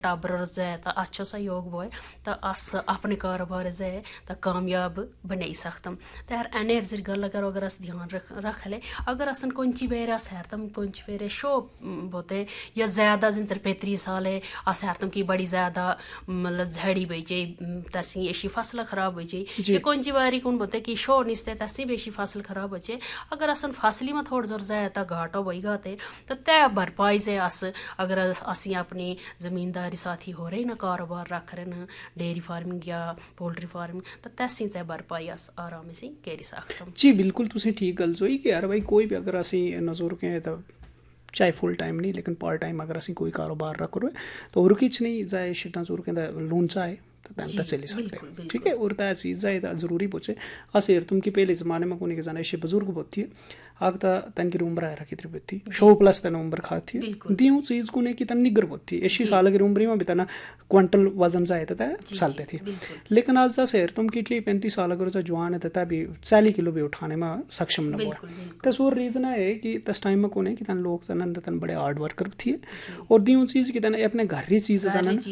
टाबर जाए तो अच्छो सहयोग वो तो अस अपने कारोबार जाए तो कामयाब बनी सकतम तो यार एने जर गल अगर अस ध्यान रख ले अगर असन कोंची बेर अस हरतम कोंची बेर शो बोते या ज़्यादा जिन सर 35 साल है अस हरतम की बड़ी ज़्यादा मतलब झड़ी बचे तसी ऐसी फसल खराब बचे या कोंची बारी कौन बोते कि शो निस्ते तसी बेशी फसल खराब बचे अगर असन फसली में थोड़ा जोर जाए तो घाटो बही गाते तो तय भरपाई से अस अगर असी अपनी जमींदार साथी हो रहे ना कारोबार रख रहे ना डेयरी फार्मिंग या पोल्ट्री फार्मिंग तो तैसी ते भरपाई अस आराम से करी सकते हैं। जी बिल्कुल तुसें ठीक गल सोई कि यार भाई कोई भी अगर असी नजर के तो चाहे फुल टाइम नहीं लेकिन पार्ट टाइम अगर असी कोई कारोबार रख रहे तो और किच नहीं जाए नजर के लोन चाहे तो तन तो चली सकते हैं ठीक है। और तय चीज़ जाए तो जरूरी पूछे असेर तुम कि पहले ज़माने में कोने के जाना ऐसे बुजुर्ग बहुत थी आग तन की उम्र आया रखी थी शो प्लस तन उम्र खाती दियों चीज़ को ने कि तन निगर बहुत थी ऐसी साल की उम्र में भी तना क्विंटल वजन जाए तो चलते थे लेकिन आज जा शेर तुम किटली 35 साल अगर जवान है तो भी 40 किलो भी उठाने में सक्षम न हुआ तो वो रीज़न है कि तस टाइम में कोने कि तन लोग तन बड़े हार्ड वर्कर थे और दियों चीज़ की तन अपने घर ही चीज़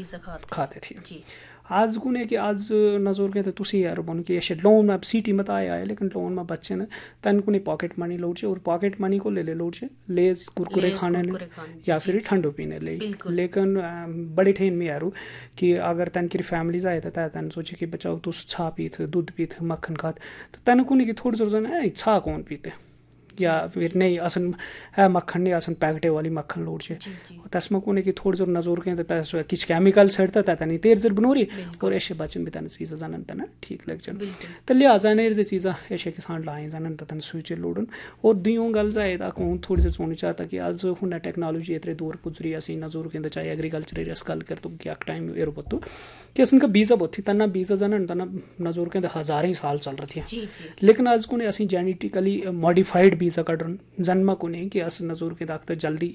खाते थे। आज को ने कि आज नजर के तो तुसी यार बन कि ऐसे लोन में अब सिटी में तो आया है लेकिन लोन में बच्चे ने तन को नहीं पॉकेट मनी लोड और पॉकेट मनी को ले लोड लेज कुरकुरे खाने ले या फिर ठंडो पीने ले लेकिन बड़ी ठेन में यारू कि अगर तन की फैमिली जाए तो तन सोचे कि बचाओ तुस छा पीते दूध पीते मक्खन खाते तो तन को नहीं कि थोड़ी जोर जन छा कौन पीते या फिर नहीं असन है मक्खन नहीं असन पैकेटे वाली मक्खन लोड छे तस्मा को ने कि थोड़ी जोर नजर के तस किछ केमिकल सड़ता ता नहीं तेर जर बनोरी और ऐसे बचन भी तन चीज जानन तना ठीक लग जन तो लिहाजा ने जे चीज ऐसे किसान लाए जानन तन स्विच लोडन और दियों गल जाए ता को थोड़ी से सोनी चाहता कि आज हुन टेक्नोलॉजी इतरे दूर पुजरी असी नजर के चाहे एग्रीकल्चर एरिया स्कल कर तो क्या टाइम एर बतो कि असन का बीजा बोथी तना बीजा जानन तना नजर के हजारों साल चल रही थी लेकिन आज को ने असी जेनेटिकली मॉडिफाइड बीजा कटन जन्म को नहीं कि अस नजर के दाखते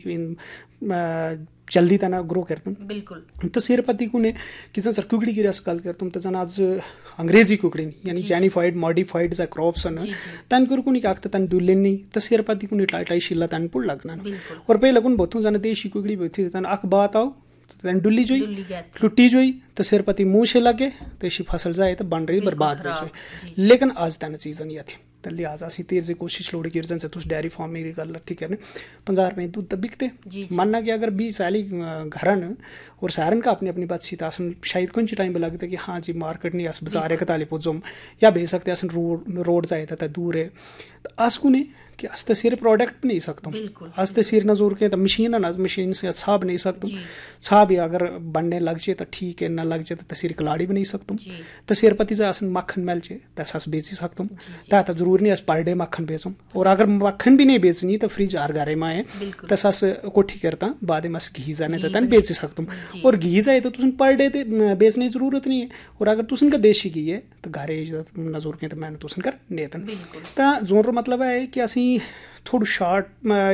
जल्दी तना ग्रो करतम बिल्कुल तो सिरपति को ने किसी सर कुकड़ी की रस कल करतम तो जन आज अंग्रेजी कुकड़ी यानी जेनिफाइड मॉडिफाइड जा क्रॉप्स न तन को नहीं काकते तन दुल्ले नहीं तो सिरपति को नहीं टाई शिला तन पुल लगना और पहले लगन बोथू जन देशी कुकड़ी बोथी तन अख बात आओ तन डुल्ली जोई टूटी जोई तो सिरपति मुँह से लगे तो ऐसी फसल जाए तो बन रही बर्बाद हो जाए लेकिन आज तन चीज़ नहीं आती तो लिहाजा असी तेर से कोशिश लोड़ी गिरजन से तुस डेयरी फार्मिंग की गल थी करने 50 रुपये दूध तो बिकते मानना कि अगर 20 साली घरन और सारन का अपनी अपनी बात सी असन शायद कुछ टाइम पे लगता कि हाँ जी मार्केट नहीं अस बाजार के ताली पुजम या भेज सकते असन रोड जाए था दूर है तो अस को नहीं कि अस तस्वीर प्रोडक्ट नहीं सकता अस तस्वीर नजर के तो मशीन ना मशीन से छा बना सकता छा भी अगर बनने लग जाए तो ठीक है ना लग जाए तो तस्वीर कलाड़ी भी नहीं सकता तस्वीर पति से असन मक्खन मिल जाए तो अस बेच सकता ता जरूर नहीं अस पर डे मक्खन बेचूँ और अगर मक्खन भी नहीं बेचनी तो फ्रिज हर घरे में है तो अस कोठी करता बाद में अस घी जाने तो तन बेच सकता और घी जाए तो तुम पर डे बेचने की जरूरत नहीं है और अगर तुम का देशी घी है तो घरे नजर के तो मैंने तुम कर नेतन तो जोर मतलब है कि असी थोड़ा शार्ट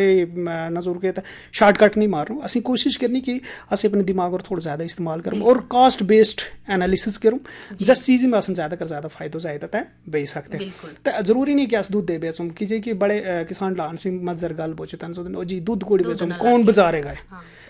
नजर के शार्टकट नहीं मारूँ असी कोशिश करनी कि अस अपने दिमाग और थोड़ा ज़्यादा इस्तेमाल करूँ और कॉस्ट बेस्ड एनालिसिस करूँ जिस चीज़ में अस ज़्यादा कर ज़्यादा फायदा जाए तो बेच सकते हैं तो जरूरी नहीं कि अस दूध दे बेचूँ कि जे कि बड़े किसान लान सिंह मजर गल बोचे तन सो जी दूध कोड़ी बेचूँ कौन बाजारे गए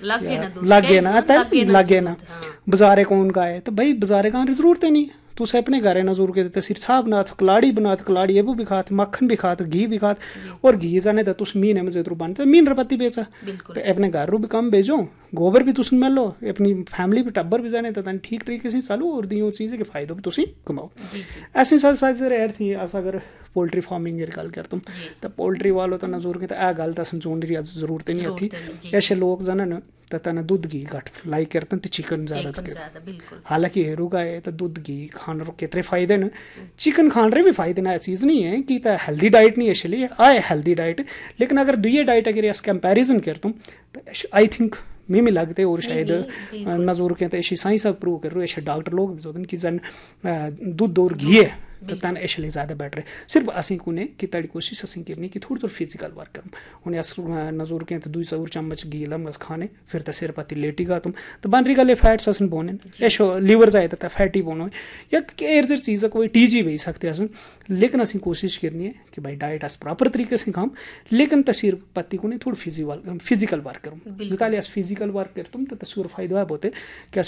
लगे ना बाजारे कौन गाए तो भाई बाजारे गाने की जरूरत है नहीं तुस अपने घर नजर के तो सिरसा बनात कलाड़ी बनात कलाड़ी ये भी खात मक्खन भी खात घी भी खात और घी जाने तो तुस महीने में जितरू बनते मीन रपत्ती बेचा तो अपने घर भी कम बेचो गोबर भी तुम मिलो अपनी फैमिली भी टब्बर भी जाने तो ठीक तरीके से चलो और दियो चीज़ के फायदे भी तुम कमाओ ऐसे साथ साथ रह थी अस अगर पोल्ट्री फार्मिंग की गल कर तुम तो पोल्ट्री वालों तो नजर के तो यह गल तो समझोने की जरूरत नहीं थी ऐसे लोग जनन तो तना दूध घी घट लाइक करते तो चिकन ज़्यादा हालांकि हेरू का है तो दूध घी खाने कितने फायदे न चिकन खाने रे भी फायदे ना चीज़ नहीं है कि हेल्दी डाइट नहीं है लिए आए हेल्दी डाइट लेकिन अगर दुई डाइट अगर इस कंपेरिजन कर तुम तो आई थिंक में लगते और शायद नजर के तो ऐसी साइंस प्रूव कर रहे ऐसे डॉक्टर लोग कि जन दूध और घी है तो तन इसलिए ज़्यादा बेटर सिर्फ असें कुने कि तड़ी कोशिश असें करनी कि थोड़ी थोड़ी फिजिकल वर्क करम उन्हें अस नजूर के तो 2 चम्मच घी लमस खाने फिर तो सिर पति लेटी गा तुम तो बन रही गले फैट्स असन बोने ऐशो लीवर जाए तो फैटी बोनो या एयर चीज़ कोई टीजी भी सकते असन लेकिन असें कोशिश करनी है कि भाई डाइट अस प्रॉपर तरीके से खाम लेकिन तस्वीर पत्ती को नहीं थोड़ी फिजिकल वर्क करूँ निकाले फिजिकल वर्क करतुम तो तस्वीर फायदा है बोते कि